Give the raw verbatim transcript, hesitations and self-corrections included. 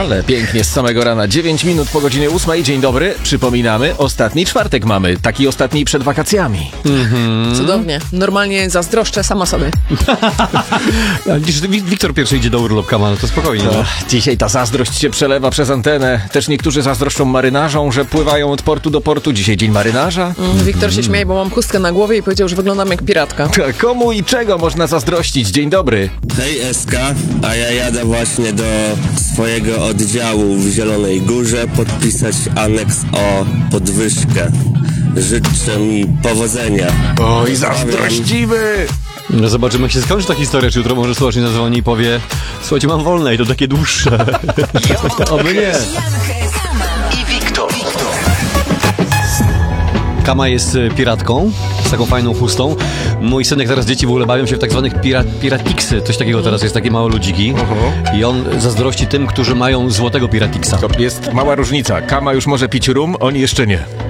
Ale pięknie z samego rana. dziewięć minut po godzinie ósmej. Dzień dobry. Przypominamy, ostatni czwartek mamy. Taki ostatni przed wakacjami. Mm-hmm. Cudownie. Normalnie zazdroszczę sama sobie. Widzisz, Wiktor pierwszy idzie do urlopka, no to spokojnie. To, dzisiaj ta zazdrość się przelewa przez antenę. Też niektórzy zazdroszczą marynarzom, że pływają od portu do portu. Dzisiaj dzień marynarza. Mm, Wiktor się śmieje, bo mam chustkę na głowie i powiedział, że wyglądam jak piratka. Komu i czego można zazdrościć? Dzień dobry. Hej Eska, a ja jadę właśnie do swojego oddziału w Zielonej Górze podpisać aneks o podwyżkę. Życzę mi powodzenia. Oj, zazdrościmy! No zobaczymy, jak się skończy ta historia, czy jutro może Słowacz nie zadzwoni i powie: słuchajcie, mam wolne i to takie dłuższe. Oby nie. I Wiktor. Kama jest piratką, z taką fajną chustą. Mój synek, zaraz dzieci w ogóle bawią się w tak zwanych pirat, piratiksy. Coś takiego teraz jest, takie małe ludziki. Uh-huh. I on zazdrości tym, którzy mają złotego piratiksa. To jest mała różnica. Kama już może pić rum, oni jeszcze nie.